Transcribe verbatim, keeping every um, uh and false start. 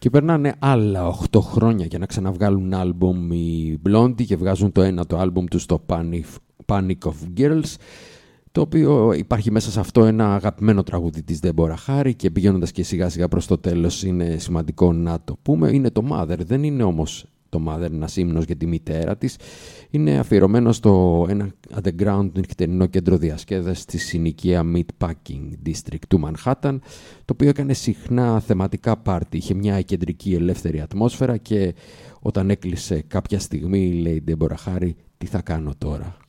Και περνάνε άλλα οκτώ χρόνια για να ξαναβγάλουν άλμπουμ οι Blondie και βγάζουν το ένα το άλμπουμ του στο Panic, Panic of Girls, το οποίο υπάρχει μέσα σε αυτό ένα αγαπημένο τραγούδι της Deborah Harry και πηγαίνοντας και σιγά σιγά προς το τέλος είναι σημαντικό να το πούμε, είναι το Mother, δεν είναι όμως το Mother ένας ύμνος για τη μητέρα της, είναι αφιερωμένο στο ένα underground νυχτερινό κέντρο διασκέδασης στη συνοικία Meatpacking District του Manhattan, το οποίο έκανε συχνά θεματικά πάρτι, είχε μια κεντρική ελεύθερη ατμόσφαιρα και όταν έκλεισε κάποια στιγμή λέει η Deborah Harry, τι θα κάνω τώρα.